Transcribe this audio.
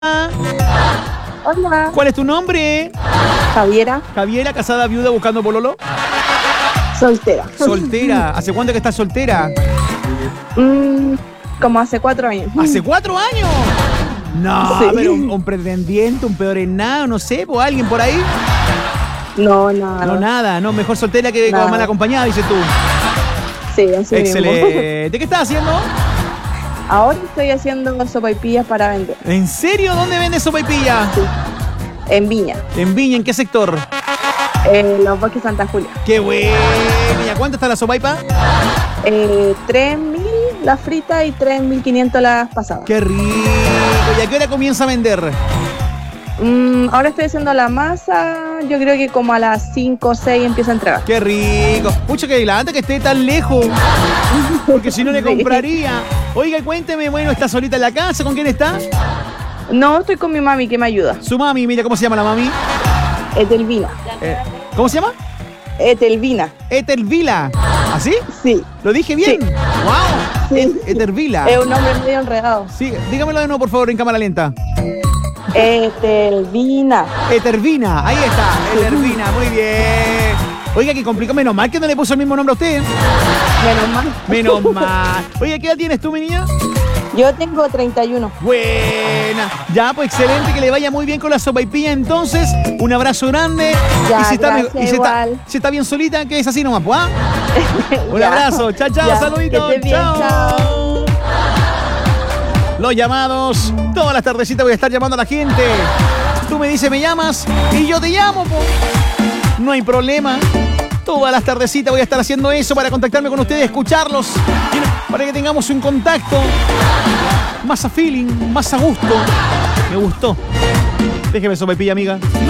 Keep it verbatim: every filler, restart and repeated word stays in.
Hola. ¿Cuál es tu nombre? Javiera. Javiera, casada, viuda, buscando pololo. Soltera. Soltera. ¿Hace cuánto que estás soltera? Mm, como hace cuatro años. ¿Hace cuatro años? No, Sí. pero un, un pretendiente, un peor en nada, no sé, ¿pues alguien por ahí? No, nada. No, nada, no, mejor soltera que Nada. mal acompañada, dices tú. Sí, así mismo. Excelente. ¿Qué estás haciendo? Ahora estoy haciendo sopaipillas para vender. ¿En serio? ¿Dónde vendes sopaipilla? Sí. En Viña. ¿En Viña? ¿En qué sector? En Los Bosques Santa Julia. ¡Qué buena! ¿Y a cuánto está la sopaipa? Eh, tres mil las fritas y tres mil quinientos las pasadas. ¡Qué rico! ¿Y a qué hora comienza a vender? Mm, ahora estoy haciendo la masa. Yo creo que como a las cinco o seis empiezo a entregar. ¡Qué rico! Pucha, que adelante que esté tan lejos. Porque si no le Sí. compraría. Oiga, cuénteme, bueno, ¿está solita en la casa? ¿Con quién está? No, estoy con mi mami que me ayuda. Su mami, mira, ¿cómo se llama la mami? Etelvina. Eh, ¿Cómo se llama? Etelvina. Etervila. ¿Así? Sí. ¿Lo dije bien? Sí. ¡Wow! Sí. Et- Etervila. Es un nombre medio enredado. Sí, dígamelo de nuevo, por favor, en cámara lenta. Etelvina. Etervina, ahí está, Etervina, muy bien. Oiga, que complicó, menos mal que no le puso el mismo nombre a usted. Menos mal. Menos mal. Oiga, ¿qué edad tienes tú, mi niña? Yo tengo treinta y uno. Buena. Ya, pues excelente, que le vaya muy bien con la sopaipilla entonces. Un abrazo grande. Ya, y si está, gracias, y si está, igual. si está bien solita, que es así nomás, pues, ¿ah? Un Ya. abrazo. Chao, chao, Ya, saluditos. que estés bien, chao. Los llamados. Todas las tardecitas voy a estar llamando a la gente. Tú me dices, me llamas y yo te llamo, po. No hay problema. Todas las tardecitas voy a estar haciendo eso para contactarme con ustedes, escucharlos, para que tengamos un contacto más a feeling, más a gusto. Me gustó. Déjeme sopaipilla, amiga.